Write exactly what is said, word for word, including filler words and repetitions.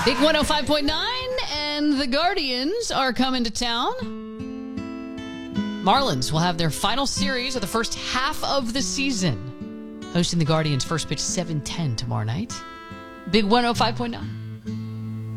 Big one oh five point nine, and the Guardians are coming to town. Marlins will have their final series of the first half of the season, hosting the Guardians' first pitch seven ten tomorrow night. Big one oh five point nine.